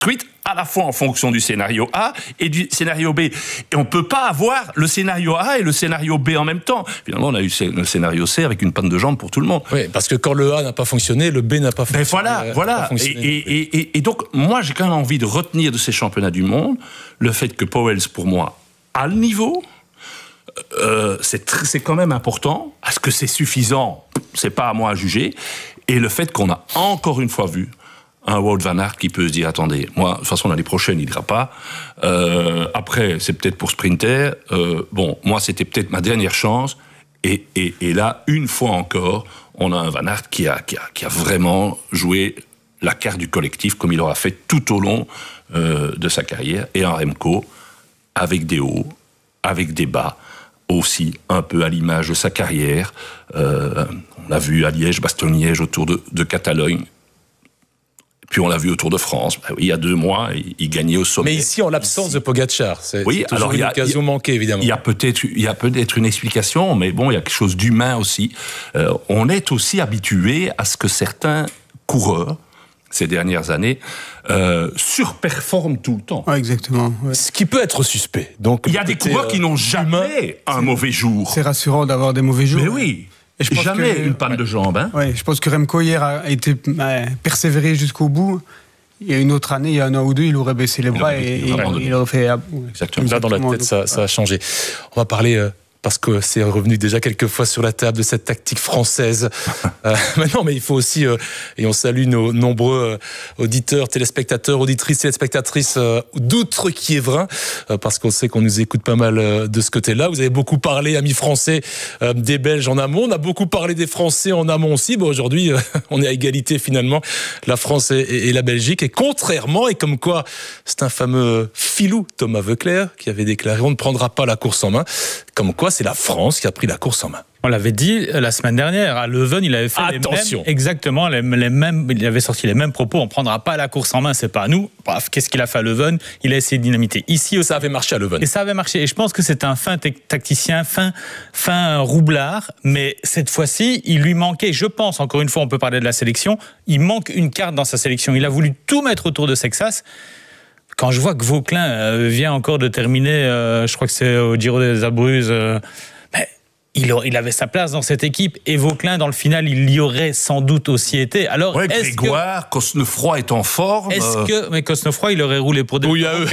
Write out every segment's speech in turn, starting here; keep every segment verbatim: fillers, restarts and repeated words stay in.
construite à la fois en fonction du scénario A et du scénario B. Et on ne peut pas avoir le scénario A et le scénario B en même temps. Finalement, on a eu le scénario C avec une panne de jambes pour tout le monde. Oui, parce que quand le A n'a pas fonctionné, le B n'a pas fonctionné. Ben voilà, voilà. Et, et, et, et donc, moi, j'ai quand même envie de retenir de ces championnats du monde le fait que Pauwels, pour moi, a le niveau. Euh, c'est, tr- c'est quand même important. Est-ce que c'est suffisant ? C'est pas à moi à juger. Et le fait qu'on a encore une fois vu un Wout van Aert qui peut se dire, attendez, moi, de toute façon, l'année prochaine, il n'ira pas. Euh, après, c'est peut-être pour sprinter. Euh, bon, moi, c'était peut-être ma dernière chance. Et, et, et là, une fois encore, on a un Van Aert qui a, qui a, qui a vraiment joué la carte du collectif, comme il aura fait tout au long euh, de sa carrière. Et un Remco, avec des hauts, avec des bas, aussi un peu à l'image de sa carrière. Euh, on l'a vu à Liège, Bastogne-Liège, autour de, de Catalogne. Puis on l'a vu au Tour de France. Ben oui, il y a deux mois, il, il gagnait au sommet. Mais ici, en l'absence ici. de Pogacar, c'est, oui, c'est toujours alors, une a, occasion a, manquée, évidemment. Il y a peut-être, il y a peut-être une explication, mais bon, il y a quelque chose d'humain aussi. Euh, on est aussi habitué à ce que certains coureurs, ces dernières années, euh, surperforment tout le temps. Ouais, exactement. Ouais. Ce qui peut être suspect. Donc, il y a des coureurs euh, qui n'ont jamais un c'est, mauvais jour. C'est rassurant d'avoir des mauvais jours. Mais oui. Et je pense jamais que, une panne ouais. de jambe. Hein. Ouais, je pense que Remco hier a été euh, persévéré jusqu'au bout. Il y a une autre année, il y a un an ou deux, il aurait baissé les bras il et, et il aurait fait. Exactement. Là, dans la tête, ça, ça a changé. On va parler. Euh... parce que c'est revenu déjà quelques fois sur la table de cette tactique française. euh, mais non, mais il faut aussi, euh, et on salue nos nombreux euh, auditeurs, téléspectateurs, auditrices, téléspectatrices euh, d'outre-Kiévrin, euh, parce qu'on sait qu'on nous écoute pas mal euh, de ce côté-là. Vous avez beaucoup parlé, amis français, euh, des Belges en amont. On a beaucoup parlé des Français en amont aussi. Bon, aujourd'hui, euh, on est à égalité finalement, la France et, et, et la Belgique. Et contrairement, et comme quoi, c'est un fameux filou, Thomas Voeckler, qui avait déclaré « on ne prendra pas la course en main ». Comme quoi, c'est la France qui a pris la course en main. On l'avait dit la semaine dernière, à Leuven, il avait fait Attention. les mêmes, exactement les, les mêmes, il avait sorti les mêmes propos. On prendra pas la course en main, c'est pas à nous. Bref, qu'est-ce qu'il a fait à Leuven ? Il a essayé de dynamiter ici aussi. Ça avait marché à Leuven. Et ça avait marché. Et je pense que c'est un fin tacticien, fin, fin roublard. Mais cette fois-ci, il lui manquait. Je pense, encore une fois, on peut parler de la sélection. Il manque une carte dans sa sélection. Il a voulu tout mettre autour de Sexas. Quand je vois que Vauquelin euh, vient encore de terminer, euh, je crois que c'est au Giro des Abruzzes, euh, ben, il, il avait sa place dans cette équipe. Et Vauquelin, dans le final, il y aurait sans doute aussi été. Alors, ouais, est-ce Grégoire, que, Cosnefroy est en forme. Est-ce que, mais Cosnefroy, il aurait roulé pour des. Oui, à eux.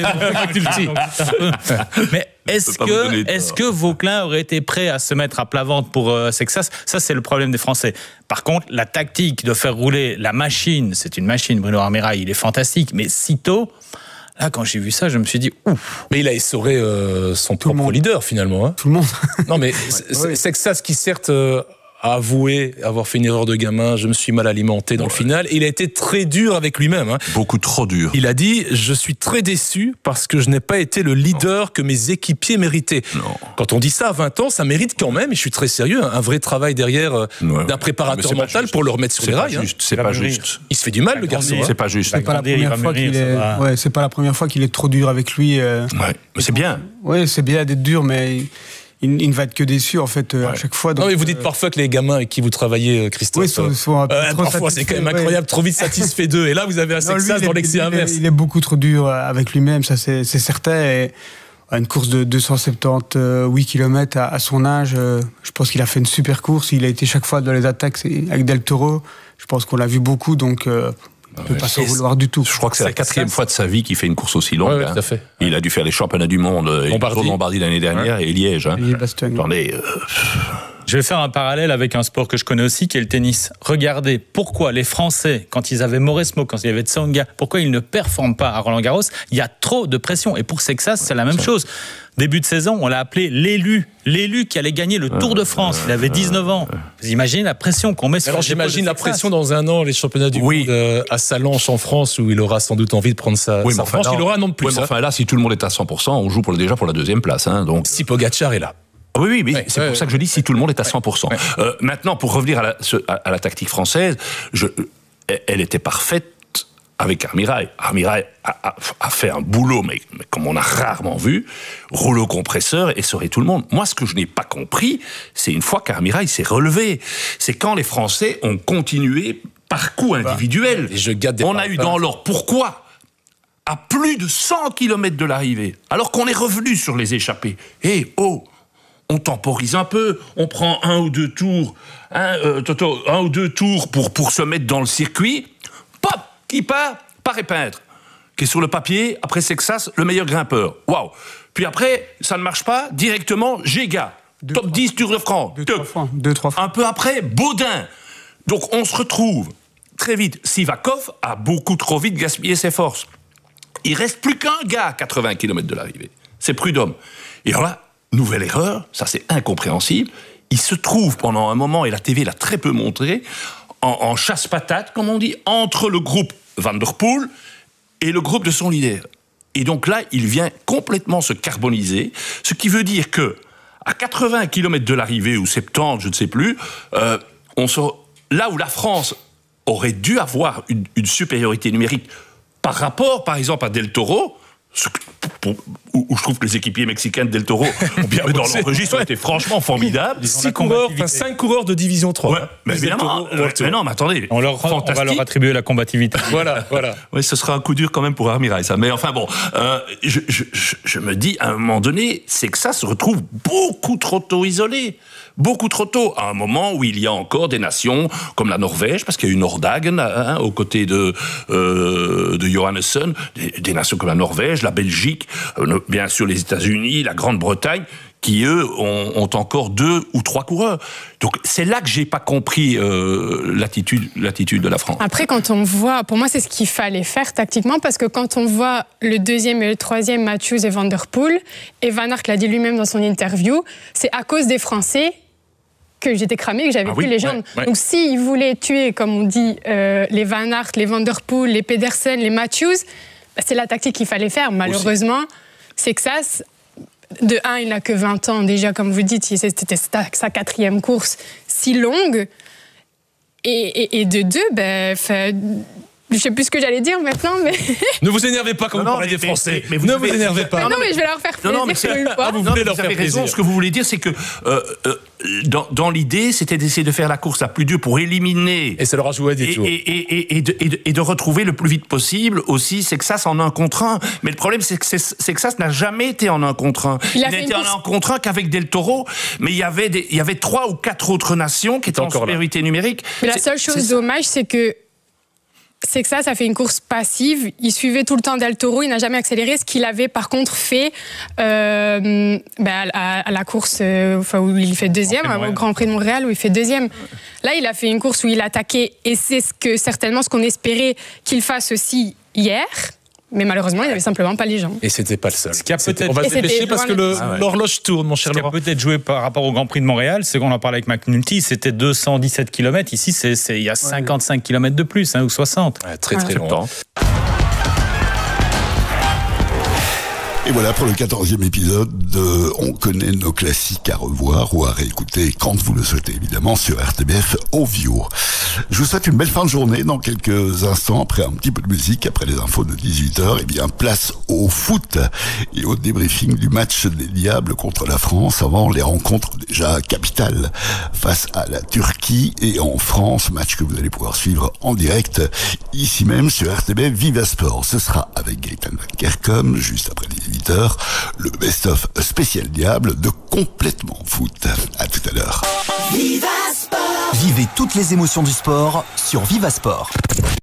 Mais est-ce que, est-ce que Vauquelin aurait été prêt à se mettre à plat ventre pour euh, Sexas ? Ça, c'est le problème des Français. Par contre, la tactique de faire rouler la machine, c'est une machine, Bruno Armirail, il est fantastique, mais sitôt. Là, quand j'ai vu ça, je me suis dit, ouf. Mais il a essoré euh, son Tout propre leader, finalement. Hein. Tout le monde. Non, mais c'est, c'est que ça, ce qui, certes, euh, a avoué avoir fait une erreur de gamin, je me suis mal alimenté dans ouais. le final. Et il a été très dur avec lui-même. Hein. Beaucoup trop dur. Il a dit, je suis très déçu parce que je n'ai pas été le leader non. que mes équipiers méritaient. Non. Quand on dit ça à vingt ans, ça mérite quand même, et je suis très sérieux, un vrai travail derrière euh, ouais. d'un préparateur mental pour le remettre sur c'est les rails. Pas juste, hein. C'est pas juste. Il se fait du mal, le garçon. C'est pas juste. C'est pas la première fois qu'il est. Ouais, c'est pas la première fois qu'il est trop dur avec lui. Euh... Ouais, mais c'est bien. Ouais, c'est bien d'être dur, mais. Il, il ne va être que déçu, en fait, euh, ouais. à chaque fois. Donc, non, mais vous dites euh... parfois que les gamins avec qui vous travaillez, Christophe... Oui, sont, sont un peu euh, trop parfois, c'est quand même incroyable, ouais. trop vite satisfait d'eux. Et là, vous avez un Sexas dans l'excès inverse. Il est beaucoup trop dur avec lui-même, ça, c'est, c'est certain. Et une course de deux cent soixante-dix-huit kilomètres à, à son âge, euh, je pense qu'il a fait une super course. Il a été chaque fois dans les attaques avec Del Toro. Je pense qu'on l'a vu beaucoup, donc... Euh, Il ne peut pas s'en vouloir du tout. Je crois que c'est la quatrième fois de sa vie qu'il fait une course aussi longue. Ouais, ouais, hein. tout à fait. Il a dû faire les championnats du monde, Lombardie, et Lombardie l'année dernière, ouais. et Liège. Hein. Et Bastogne. Attendez. Euh... Je vais faire un parallèle avec un sport que je connais aussi, qui est le tennis. Regardez pourquoi les Français, quand ils avaient Mauresmo, quand il y avait Tsonga, pourquoi ils ne performent pas à Roland-Garros. Il y a trop de pression. Et pour Sexas, c'est la même chose. Début de saison, on l'a appelé l'élu. L'élu qui allait gagner le Tour de France. Il avait dix-neuf ans. Vous imaginez la pression qu'on met sur Alors j'imagine la pression dans un an, les championnats du oui. monde à Sallanches en France, où il aura sans doute envie de prendre sa, oui, sa revanche. Il aura un an de plus. Oui, mais enfin là, si tout le monde est à cent pour cent, on joue pour le, déjà pour la deuxième place. Hein, donc... Si Pogacar est là. Oui, oui, mais ouais, c'est ouais, pour ouais. ça que je dis si tout le monde est à cent pour cent. Ouais. Euh, maintenant, pour revenir à la, à, à la tactique française, je, elle était parfaite avec Armirail. Armirail a, a, a fait un boulot, mais, mais comme on a rarement vu, rouleau compresseur et saurait tout le monde. Moi, ce que je n'ai pas compris, c'est une fois qu'Armirail s'est relevé. C'est quand les Français ont continué par coup individuel. Et je gâte des on a eu dans l'ordre. Pourquoi ? à plus de cent kilomètres de l'arrivée, alors qu'on est revenu sur les échappées. Eh, oh, on temporise un peu, on prend un ou deux tours, un, euh, toto, un ou deux tours pour, pour se mettre dans le circuit. Pop, qui part? Paré-Peintre, qui est sur le papier, après Sexas, le meilleur grimpeur. Waouh. Puis après, ça ne marche pas, directement, Géga, deux, top dix Tour de France. Deux, trois fois. Deux, trois fois. Un peu après, Baudin. Donc on se retrouve très vite. Sivakov a beaucoup trop vite gaspillé ses forces. Il reste plus qu'un gars à quatre-vingts kilomètres de l'arrivée. C'est Prudhomme. Et alors là, nouvelle erreur, ça c'est incompréhensible. Il se trouve pendant un moment, et la T V l'a très peu montré, en, en chasse-patate, comme on dit, entre le groupe Van der Poel et le groupe de son leader. Et donc là, il vient complètement se carboniser, ce qui veut dire que à quatre-vingts kilomètres de l'arrivée, ou soixante-dix, je ne sais plus, euh, on se... là où la France aurait dû avoir une, une supériorité numérique par rapport, par exemple, à Del Toro, ce que, pour, où, où je trouve que les équipiers mexicains de Del Toro ont bien dans leur registre, ont été franchement formidables. Six coureurs, enfin cinq coureurs de division trois. Ouais, mais évidemment. Euh, mais non, mais attendez. On, leur, on va leur attribuer la combativité. Voilà, voilà. Oui, ce sera un coup dur quand même pour Armirail, ça. Mais enfin bon, euh, je, je, je, je me dis, à un moment donné, c'est que ça se retrouve beaucoup trop tôt isolé. Beaucoup trop tôt, à un moment où il y a encore des nations comme la Norvège, parce qu'il y a eu Nordhagen hein, aux côtés de, euh, de Johannesson, des, des nations comme la Norvège, la Belgique, euh, bien sûr les États-Unis, la Grande-Bretagne, qui eux ont, ont encore deux ou trois coureurs. Donc c'est là que j'ai pas compris euh, l'attitude, l'attitude de la France. Après, quand on voit, pour moi c'est ce qu'il fallait faire tactiquement, parce que quand on voit le deuxième et le troisième, Matthews et Van der Poel, et Van Aert l'a dit lui-même dans son interview, c'est à cause des Français que j'étais cramée, que j'avais ah plus oui, les jambes. Ouais, ouais. Donc s'ils voulaient tuer, comme on dit, euh, les Van Aert, les Van der Poel, les Pedersen, les Matthews, bah, c'est la tactique qu'il fallait faire. Malheureusement, aussi. C'est que ça, de un, il n'a que vingt ans déjà, comme vous dites, c'était sa quatrième course si longue. Et, et, et de deux, ben... Bah, je ne sais plus ce que j'allais dire maintenant, mais... Ne vous énervez pas quand non, vous parlez des Français. Mais, mais vous ne vous énervez pas. Non, non, mais je vais leur faire plaisir. Non, non, mais une fois. Ah, vous voulez non, leur vous faire avez plaisir. Raison. Ce que vous voulez dire, c'est que euh, euh, dans, dans l'idée, c'était d'essayer de faire la course la plus dure pour éliminer... Et ça leur a joué à des tours. Et, et, et, et, de, et, de, et de retrouver le plus vite possible aussi Sexas en un contre un. Mais le problème, c'est que Sexas n'a jamais été en un contre un. Il, il n'a été en un contre un qu'avec Del Toro, mais il y avait, des, il y avait trois ou quatre autres nations qui étaient en supériorité numérique. Mais la seule chose dommage, c'est que c'est que ça, ça fait une course passive. Il suivait tout le temps Del Toro, il n'a jamais accéléré, ce qu'il avait par contre fait euh, ben à, à la course euh, enfin, où il fait deuxième, au Grand Prix de Montréal où il fait deuxième. Là, il a fait une course où il attaquait, et c'est ce que, certainement ce qu'on espérait qu'il fasse aussi hier. Mais malheureusement, il n'avait simplement pas les jambes. Et c'était pas le seul. Ce qui a peut-être... On va se dépêcher parce que le, ah ouais. l'horloge tourne, mon cher Laurent. Ce qui a peut-être joué par rapport au Grand Prix de Montréal, c'est qu'on en parlait avec McNulty, c'était deux cent dix-sept kilomètres. Ici, c'est, c'est, il y a cinquante-cinq ouais. kilomètres de plus, hein, ou soixante. Ouais, très, très ouais. long. Et voilà pour le quatorzième épisode de On connaît nos classiques à revoir ou à réécouter quand vous le souhaitez, évidemment, sur R T B F Audio. Je vous souhaite une belle fin de journée. Dans quelques instants, après un petit peu de musique, après les infos de dix-huit heures, eh bien, place au foot et au débriefing du match des Diables contre la France avant les rencontres déjà capitales face à la Turquie et en France, match que vous allez pouvoir suivre en direct ici même sur R T B F Viva Sport. Ce sera avec Gaëtan Van Kercom, juste après dix-huit heures, le best-of spécial Diable de Complètement Foot. À tout à l'heure. Viva Sport. Vivez toutes les émotions du sport sur Viva Sport.